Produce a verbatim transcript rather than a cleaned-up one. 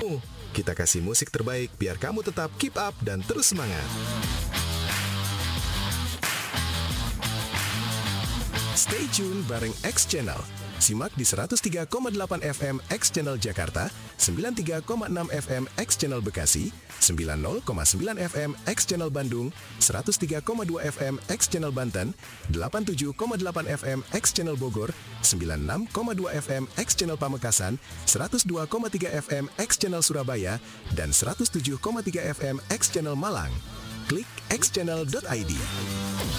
kamu. Kita kasih musik terbaik biar kamu tetap keep up dan terus semangat. Stay tune bareng X Channel. Simak di seratus tiga koma delapan F M X Channel Jakarta, sembilan puluh tiga koma enam F M X Channel Bekasi, sembilan puluh koma sembilan F M X Channel Bandung, seratus tiga koma dua F M X Channel Banten, delapan puluh tujuh koma delapan F M X Channel Bogor, sembilan puluh enam koma dua F M X Channel Pamekasan, seratus dua koma tiga F M X Channel Surabaya, dan seratus tujuh koma tiga F M X Channel Malang. Klik x channel dot i d.